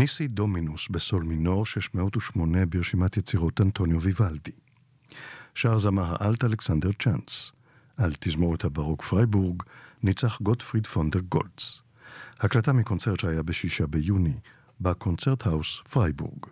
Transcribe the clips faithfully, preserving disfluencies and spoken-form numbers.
ניסי דומינוס בסול מינור שש מאות ושמונה ברשימת יצירות אנטוניו ויוולדי. שר זמר האלט אלכסנדר צ'אנס. על תזמורת הברוק פרייבורג ניצח גוטפריד פונדר גולץ. הקלטה מקונצרט שהיה בשישה ביוני בקונצרט האוס פרייבורג.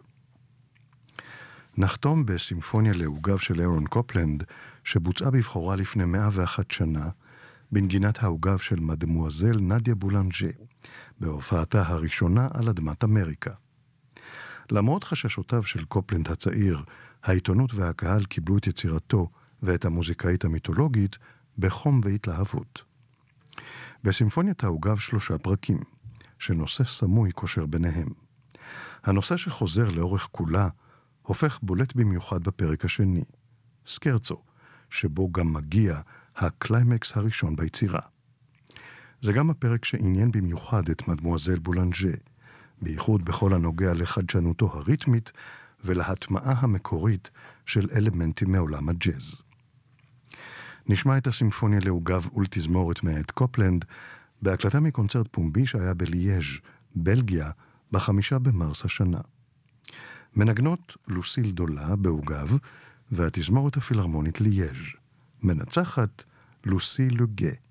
נחתום בסימפוניה לעוגב של אירון קופלנד שבוצעה בבחורה לפני מאה ואחת שנה בנגינת העוגב של מדמואזל נדיה בולנג'ה בהופעתה הראשונה על אדמת אמריקה. למרות חששותיו של קופלנד הצעיר, העיתונות והקהל קיבלו את יצירתו ואת המוזיקאית המיתולוגית בחום והתלהבות. בסימפוניית העוגב שלושה פרקים, שנושא סמוי קושר ביניהם. הנושא שחוזר לאורך כולה הופך בולט במיוחד בפרק השני, סקרצו, שבו גם מגיע הקליימקס הראשון ביצירה. זה גם הפרק שעניין במיוחד את מדמואזל בולנג'ה, בייחוד בכל הנוגע לחדשנותו הריתמית ולהטמעה המקורית של אלמנטים מעולם הג'אז. נשמע את הסימפוניה לעוגב ולתזמורת מאת קופלנד בהקלטה מקונצרט פומבי שהיה בליאז', בלגיה, בחמישה במרס השנה. מנגנות לוסיל דולה בעוגב והתזמורת הפילהרמונית ליאז'. מנצחת לוסי לוגה.